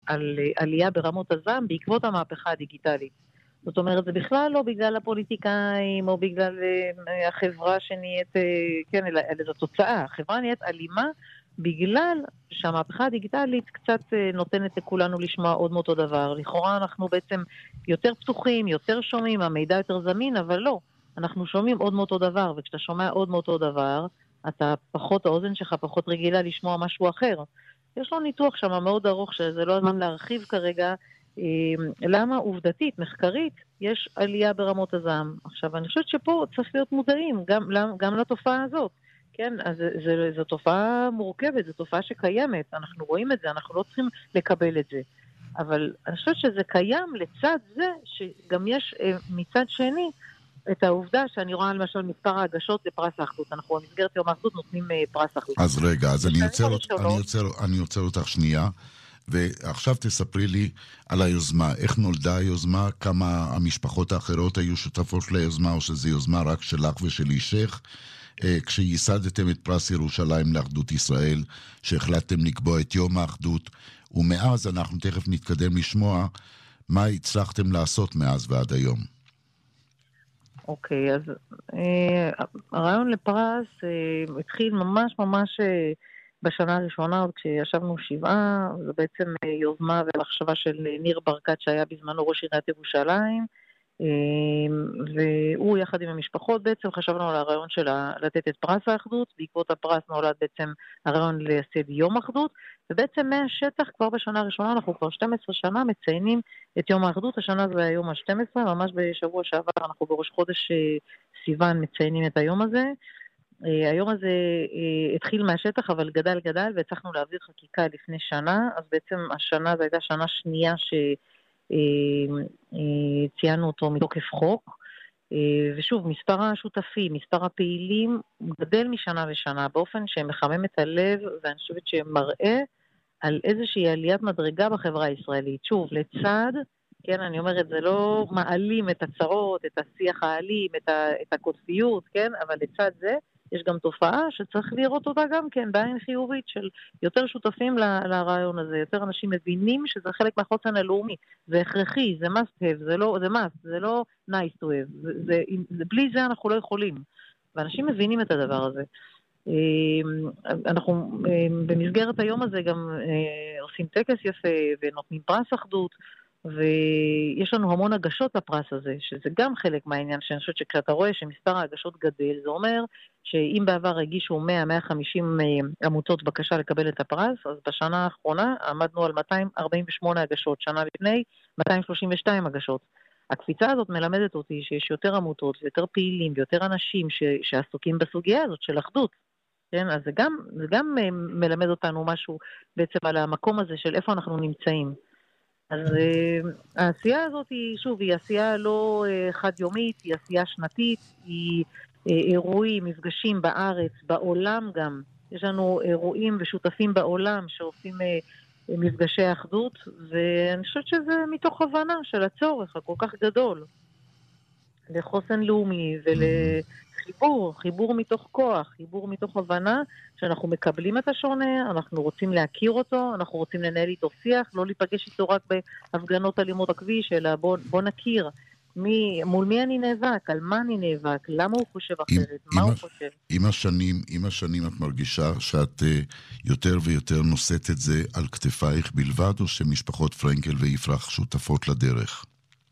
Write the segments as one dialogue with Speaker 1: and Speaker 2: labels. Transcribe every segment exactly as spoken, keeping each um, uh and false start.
Speaker 1: על עלייה ברמות הזעם בעקבות המהפכה הדיגיטלית. זאת אומרת, זה בכלל לא בגלל הפוליטיקאים או בגלל החברה שנהיית, כן, אלא זו תוצאה. החברה נהיית אלימה בגלל שהמהפכה הדיגיטלית קצת נותנת לכולנו לשמוע עוד מאותו דבר. לכאורה אנחנו בעצם יותר פתוחים, יותר שומעים, המידע יותר זמין, אבל לא. אנחנו שומעים עוד מאותו דבר, וכשאתה שומע עוד מאותו דבר, אתה פחות, האוזן שלך פחות רגילה לשמוע משהו אחר. יש לו ניתוח שם מאוד ארוך, שזה לא הזמן להרחיב כרגע, למה עובדתית, מחקרית, יש עלייה ברמות הזעם. עכשיו, אני חושבת שפה צריך להיות מודעים, גם, גם לתופעה הזאת. כן, אז זה, זה, זו תופעה מורכבת, זו תופעה שקיימת, אנחנו רואים את זה, אנחנו לא צריכים לקבל את זה. אבל אני חושבת שזה קיים לצד זה, שגם יש מצד שני, את העובדה שאני רואה למשל מספר ההגשות לפרס האחדות. אנחנו במסגרת יום האחדות נותנים פרס האחדות.
Speaker 2: אז רגע, אז אני יוצר, אני יוצר, אני יוצר אותך שנייה, ועכשיו תספרי לי על היוזמה. איך נולדה היוזמה? כמה המשפחות האחרות היו שותפות ליוזמה, או שזו יוזמה רק שלך ושל אישך? כשייסדתם את פרס ירושלים לאחדות ישראל, שהחלטתם לקבוע את יום האחדות, ומאז אנחנו תכף נתקדם לשמוע מה הצלחתם לעשות מאז ועד היום.
Speaker 1: אוקיי, אז אה, הרעיון לפרס אה, התחיל ממש ממש אה, בשנה הראשונה, עוד כשישבנו שבעה, זו בעצם אה, יוזמה ומחשבה של ניר ברקת שהיה בזמנו ראש עיריית ירושלים, אה, והוא יחד עם המשפחות בעצם חשבנו על הרעיון של לתת את פרס האחדות, בעקבות הפרס נולד בעצם הרעיון לייסד יום האחדות, ובעצם מהשטח כבר בשנה הראשונה, אנחנו כבר שתים עשרה שנה מציינים את יום האחדות, השנה זה היום ה-שתים עשרה, ממש בשבוע שעבר אנחנו בראש חודש סיוון מציינים את היום הזה. היום הזה התחיל מהשטח אבל גדל גדל והצלחנו להעביר חקיקה לפני שנה, אז בעצם השנה זו הייתה שנה שנייה שציינו אותו מתוקף חוק, ושוב, מספר השותפים, מספר הפעילים גדל משנה לשנה באופן שמחמם את הלב, ואני חושבת שמראה על איזושהי עליית מדרגה בחברה הישראלית. שוב, לצד, כן, אני אומרת, זה לא מעלים את הצרות, את השיח העלים, את, ה, את הקוטביות, כן, אבל לצד זה יש גם תופעה שצריך לראות אותה גם כן בעין חיובית של יותר שותפים ל, לרעיון הזה, יותר אנשים מבינים שזה חלק מהחוסן הלאומי, זה הכרחי, זה must have, זה לא, זה must, זה לא nice to have, זה, זה, זה, בלי זה אנחנו לא יכולים, ואנשים מבינים את הדבר הזה. אנחנו במסגרת היום הזה גם עושים טקס יפה ונותנים פרס אחדות, ויש לנו המון הגשות לפרס הזה, שזה גם חלק מהעניין שאני חושבת שכשאתה רואה שמספר ההגשות גדל, זה אומר שאם בעבר הגישו מאה עד מאה וחמישים עמותות בקשה לקבל את הפרס, אז בשנה האחרונה עמדנו על מאתיים ארבעים ושמונה הגשות, שנה לפני מאתיים שלושים ושתיים הגשות. הקפיצה הזאת מלמדת אותי שיש יותר עמותות ויותר פעילים ויותר אנשים ש- שעסוקים בסוגיה הזאת של אחדות. כן? אז זה גם, זה גם מלמד אותנו משהו בעצם על המקום הזה של איפה אנחנו נמצאים. אז uh, העשייה הזאת היא, שוב, היא עשייה לא uh, חד-יומית, היא עשייה שנתית, היא uh, אירועים, מפגשים בארץ, בעולם גם. יש לנו אירועים ושותפים בעולם שעושים uh, מפגשי אחדות, ואני חושבת שזה מתוך הבנה של הצורך הכל כך גדול לחוסן לאומי ולחיבור, חיבור מתוך כוח, חיבור מתוך הבנה שאנחנו מקבלים את השונה, אנחנו רוצים להכיר אותו, אנחנו רוצים לנהל איתו שיח, לא להיפגש איתו רק בהפגנות אלימות הכביש, אלא בוא, בוא נכיר מי, מול מי אני נאבק, על מה אני נאבק, למה הוא חושב אחרת, מה הוא חושב.
Speaker 2: עם השנים, עם השנים את מרגישה שאת uh, יותר ויותר נושאת את זה על כתפייך בלבד, או שמשפחות פרנקל ויפרח שותפות לדרך?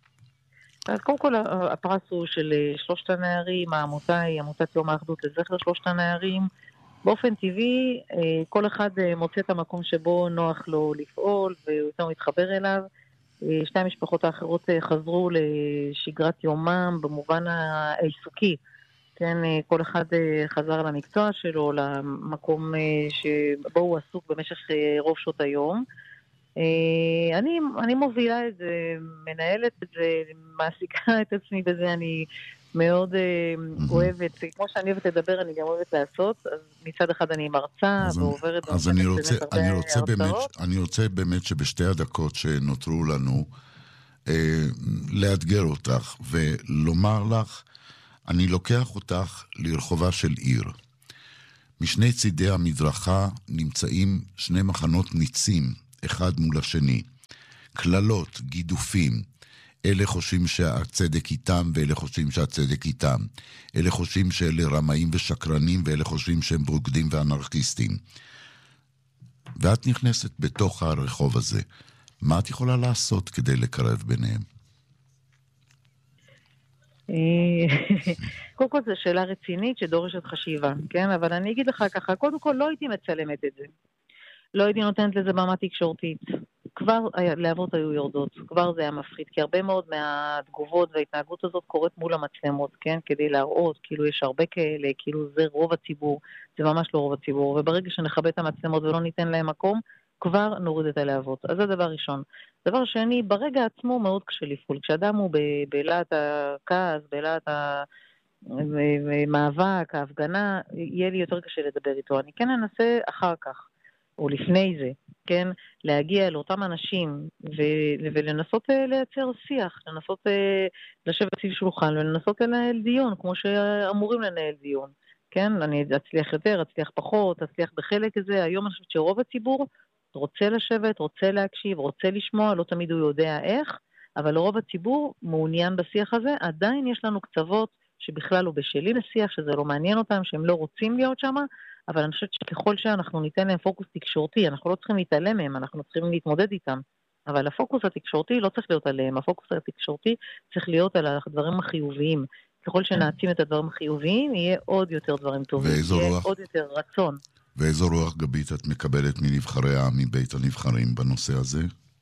Speaker 1: אז קודם כל הפרס הוא של שלושת הנערים, העמותה היא עמותת יום האחדות לזכר שלושת הנערים. באופן טבעי כל אחד מוצא את המקום שבו נוח לו לפעול ויותר מתחבר אליו. שתי המשפחות האחרות חזרו לשגרת יומם במובן העיסוקי. כן, כל אחד חזר למקצוע שלו, למקום שבו הוא עסוק במשך רוב שעות היום. אני, אני מובילה את זה, מנהלת את זה, מעסיקה את עצמי בזה, אני מאוד אוהבת, כמו שאני אוהבת לדבר, אני גם אוהבת לעשות, אז מצד אחד אני מרצה ועוברת...
Speaker 2: אז אני רוצה, אני רוצה באמת, אני רוצה באמת שבשתי הדקות שנותרו לנו, לאתגר אותך ולומר לך, אני לוקח אותך לרחובה של עיר. משני צידי המדרכה נמצאים שני מחנות ניצים, אחד מול השני. כללות, גידופים, אלה חושבים שהצדק איתם ואלה חושבים שהצדק איתם. אלה חושבים שאלה רמאים ושקרנים ואלה חושבים שהם ברוקדים ואנרכיסטים. ואת נכנסת בתוך הרחוב הזה. מה את יכולה לעשות כדי לקרב ביניהם?
Speaker 1: קודם כל זו שאלה רצינית שדורשת חשיבה, כן? אבל אני אגיד לך ככה, קודם כל לא הייתי מצלמת את זה. לא הייתי נותנת לזה במה תקשורתית. כבר להבות היו יורדות, כבר זה היה מפחיד, כי הרבה מאוד מהתגובות וההתנהגות הזאת קורית מול המצלמות, כן? כדי להראות, כאילו יש הרבה כאלה, כאילו זה רוב הציבור, זה ממש לא רוב הציבור, וברגע שנחבא את המצלמות ולא ניתן להם מקום, כבר נוריד את הלהבות. אז זה דבר ראשון. דבר שני, ברגע עצמו מאוד קשה לפעול. כשאדם הוא בלהט הכעס, בלהט המאבק, ההפגנה, יהיה לי יותר קשה לדבר איתו. אני כן אנסה אחר כך, או לפני זה, כן, להגיע לאותם אנשים ו- ולנסות לייצר שיח, לנסות לשבת סביב שולחן ולנסות לנהל דיון, כמו שאמורים לנהל דיון. כן, אני אצליח יותר, אצליח פחות, אצליח בחלק הזה. היום אני חושבת שרוב הציבור רוצה לשבת, רוצה להקשיב, רוצה לשמוע, לא תמיד הוא יודע איך, אבל רוב הציבור מעוניין בשיח הזה. עדיין יש לנו קצוות שבכלל לא בשלים לשיח, שזה לא מעניין אותם, שהם לא רוצים להיות שם, אבל אני חושבת שככל שאנחנו ניתן להם פוקוס תקשורתי, אנחנו לא צריכים להתעלם מהם, אנחנו צריכים להתמודד איתם. אבל הפוקוס התקשורתי לא צריך להיות עליהם, הפוקוס התקשורתי צריך להיות על הדברים החיוביים. ככל שנעצים את הדברים החיוביים, יהיה עוד יותר דברים טובים, יהיה רוח, עוד יותר רצון.
Speaker 2: ואיזו רוח גבית את מקבלת מנבחרי העם, מבית הנבחרים בנושא הזה?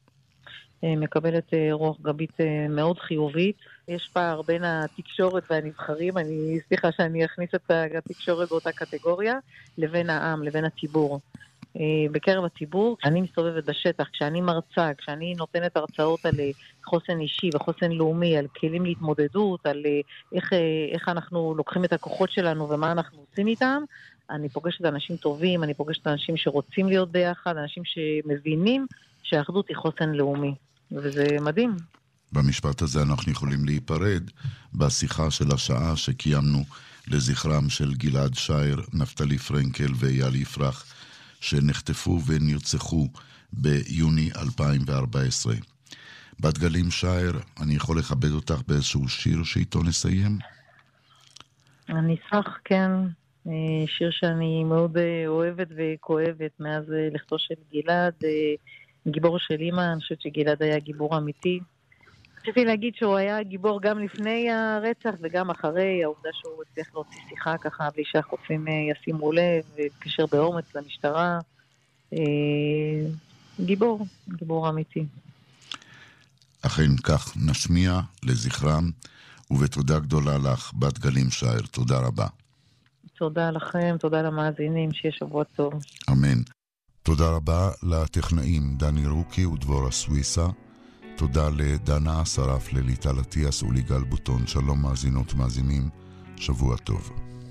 Speaker 1: מקבלת רוח גבית מאוד חיובית. יש פער בין התקשורת והנבחרים, אני סליחה שאני אכניס את התקשורת באותה קטגוריה, לבין העם, לבין הציבור. בקרב הציבור, כשאני מסתובבת בשטח, כשאני מרצה, כשאני נותנת הרצאות על חוסן אישי וחוסן לאומי, על כלים להתמודדות, על איך, איך אנחנו לוקחים את הכוחות שלנו ומה אנחנו עושים איתם, אני פוגשת אנשים טובים, אני פוגשת אנשים שרוצים להיות ביחד, אנשים שמבינים שהאחדות היא חוסן לאומי, וזה מדהים.
Speaker 2: במשפט הזה אנחנו יכולים להיפרד בשיחה של השעה שקיימנו לזכרם של גלעד שייר, נפתלי פרנקל ואייל יפרח, שנחטפו ונרצחו ביוני אלפיים וארבע עשרה. בת גלים שייר, אני יכול לכבד אותך באיזשהו שיר שאיתו נסיים?
Speaker 1: אני אשמח, כן. שיר שאני מאוד אוהבת וכואבת מאז לכתו של גלעד, גיבור של אמא. אני חושבת שגלעד היה גיבור אמיתי. רציתי להגיד שהוא היה גיבור גם לפני הרצח וגם אחרי, העובדה שהוא הצליח להוציא שיחה ככה בלי שהחוטפים ישימו לב ולהתקשר באומץ למשטרה. גיבור, גיבור אמיתי.
Speaker 2: אכן כך נשמיע לזכרם, ובתודה גדולה לך, בת גלים שייר. תודה רבה.
Speaker 1: תודה לכם, תודה למאזינים, שיהיה שבוע טוב.
Speaker 2: אמן. תודה רבה לטכנאים דני רוקי ודבורה סוויסה. תודה לדנה שרף, לליטל אטיאס וליגל בוטון. שלום מאזינות מאזינים, שבוע טוב.